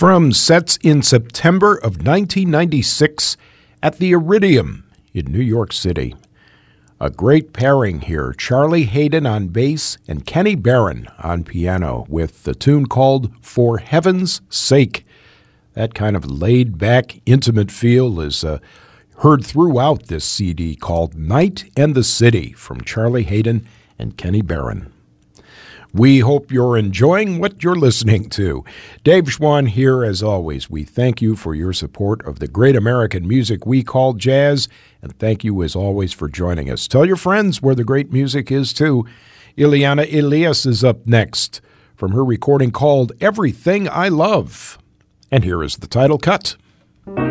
From sets in September of 1996 at the Iridium in New York City. A great pairing here, Charlie Haden on bass and Kenny Barron on piano with the tune called For Heaven's Sake. That kind of laid-back, intimate feel is heard throughout this CD called Night and the City from Charlie Haden and Kenny Barron. We hope you're enjoying what you're listening to. Dave Schwann here as always. We thank you for your support of the great American music we call jazz, and thank you as always for joining us. Tell your friends where the great music is too. Ileana Elias is up next from her recording called Everything I Love. And here is the title cut.